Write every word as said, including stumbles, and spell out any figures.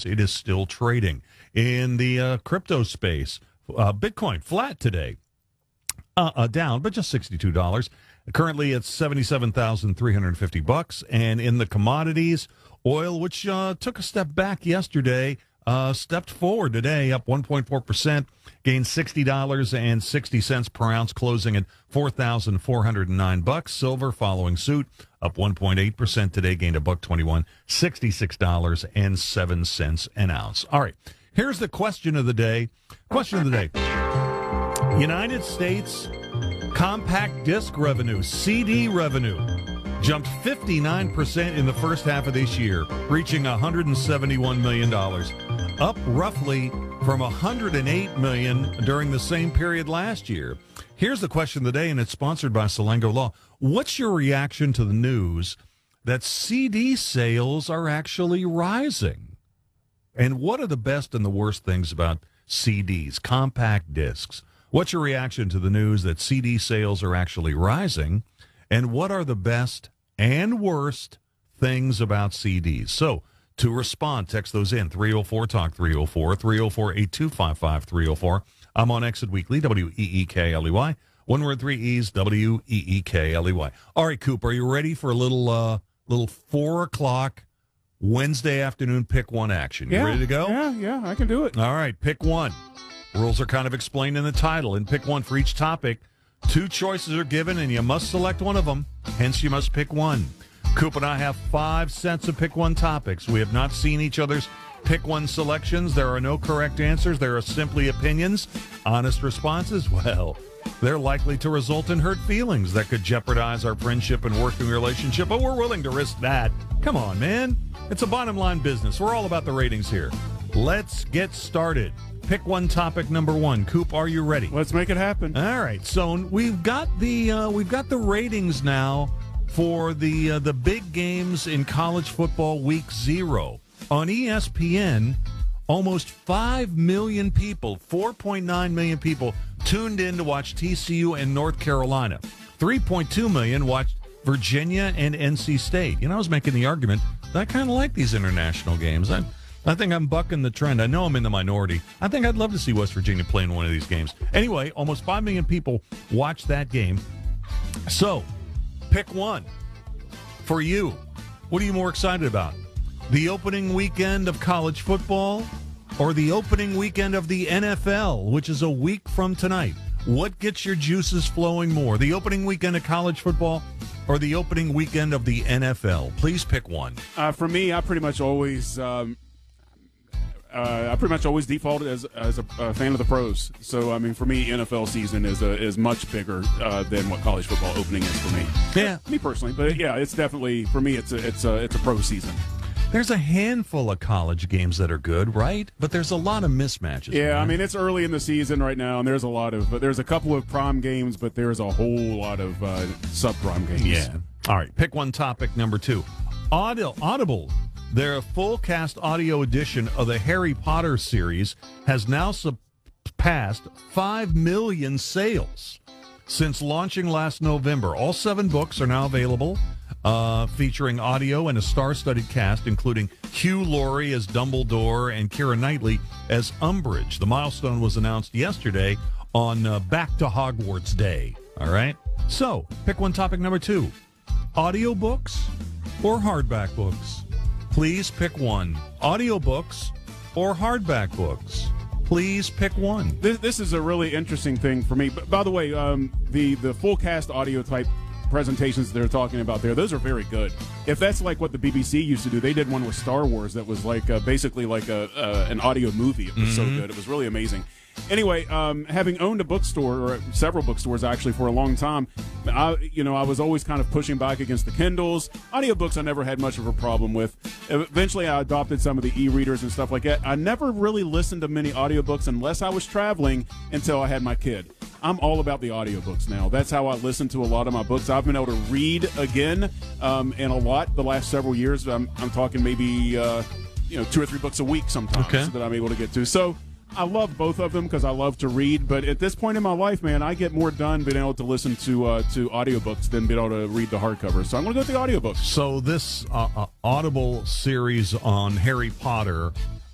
dollars. It is still trading. In the uh, crypto space, uh, Bitcoin flat today, uh, uh, down, but just sixty-two dollars. Currently, it's seventy-seven thousand three hundred fifty bucks. And in the commodities, oil, which uh, took a step back yesterday, uh, stepped forward today, up one point four percent, gained sixty dollars and sixty cents per ounce, closing at four thousand four hundred nine bucks. Silver following suit, up one point eight percent today, gained a buck twenty-one, sixty-six dollars and seven cents an ounce. All right, here's the question of the day. Question of the day. United States compact disc revenue, C D revenue, jumped fifty-nine percent in the first half of this year, reaching one hundred seventy-one million dollars, up roughly from one hundred eight million dollars during the same period last year. Here's the question of the day, and it's sponsored by Salengo Law. What's your reaction to the news that C D sales are actually rising? And what are the best and the worst things about C Ds, compact discs? What's your reaction to the news that C D sales are actually rising? And what are the best and worst things about C Ds? So, to respond, text those in, three oh four talk, three oh four, three oh four, eight two five five, three oh four. I'm on Exit Weekly, W E E K L E Y. One word, three E's, W E E K L E Y. All right, Coop, are you ready for a little uh, little four o'clock Wednesday afternoon pick one action? You yeah, ready to go? Yeah, yeah, I can do it. All right, pick one. Rules are kind of explained in the title. And pick one for each topic. Two choices are given, and you must select one of them. Hence, you must pick one. Coop and I have five sets of pick one topics. We have not seen each other's pick one selections. There are no correct answers. There are simply opinions. Honest responses, well, they're likely to result in hurt feelings that could jeopardize our friendship and working relationship, but we're willing to risk that. Come on, man. It's a bottom line business. We're all about the ratings here. Let's get started. Pick one topic number one. Coop, are you ready? Let's make it happen. All right. So we've got the uh, we've got the ratings now for the uh, the big games in college football week zero on E S P N. Almost five million people, four point nine million people tuned in to watch T C U and North Carolina. three point two million watched Virginia and N C State. You know, I was making the argument that I kind of like these international games. I I think I'm bucking the trend. I know I'm in the minority. I think I'd love to see West Virginia play in one of these games. Anyway, almost five million people watched that game. So, pick one for you. What are you more excited about? The opening weekend of college football or the opening weekend of the N F L, which is a week from tonight? What gets your juices flowing more? The opening weekend of college football or the opening weekend of the N F L? Please pick one. Uh, for me, I pretty much always... Um Uh, I pretty much always defaulted as as a, a fan of the pros. So I mean, for me, N F L season is a, is much bigger uh, than what college football opening is for me. Yeah, me personally, but yeah, it's definitely for me. It's a it's a it's a pro season. There's a handful of college games that are good, right? But there's a lot of mismatches. Yeah, man. I mean, it's early in the season right now, and there's a lot of there's a couple of prime games, but there's a whole lot of uh, sub-prime games. Yeah. All right, pick one topic number two. Audible. Audible. Their full cast audio edition of the Harry Potter series has now surpassed five million sales since launching last November. All seven books are now available, uh, featuring audio and a star-studded cast, including Hugh Laurie as Dumbledore and Keira Knightley as Umbridge. The milestone was announced yesterday on uh, Back to Hogwarts Day. All right? So, pick one topic number two. Audiobooks or hardback books? Please pick one. Audiobooks or hardback books? Please pick one. This, this is a really interesting thing for me. But by the way, um, the the full cast audio type presentations they're talking about there, those are very good. If that's like what the B B C used to do, they did one with Star Wars that was like uh, basically like a uh, an audio movie. It was mm-hmm. so good. It was really amazing. Anyway, um, having owned a bookstore, or several bookstores actually, for a long time, I, you know, I was always kind of pushing back against the Kindles. Audiobooks I never had much of a problem with. Eventually, I adopted some of the e-readers and stuff like that. I never really listened to many audiobooks unless I was traveling until I had my kid. I'm all about the audiobooks now. That's how I listen to a lot of my books. I've been able to read again, um, and a lot the last several years. I'm, I'm talking maybe, uh, you know, two or three books a week sometimes okay. that I'm able to get to. So I love both of them because I love to read, but at this point in my life, man, I get more done being able to listen to uh, to audiobooks than being able to read the hardcover. So I'm going to go with the audiobooks. So this uh, uh, Audible series on Harry Potter,